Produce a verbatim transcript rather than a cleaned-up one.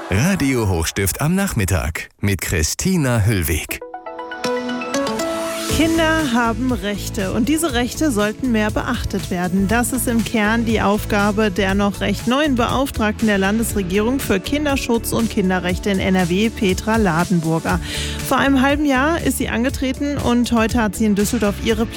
Radio Hochstift am Nachmittag mit Christina Hüllweg. Kinder haben Rechte und diese Rechte sollten mehr beachtet werden. Das ist im Kern die Aufgabe der noch recht neuen Beauftragten der Landesregierung für Kinderschutz und Kinderrechte in N R W, Petra Ladenburger. Vor einem halben Jahr ist sie angetreten und heute hat sie in Düsseldorf ihre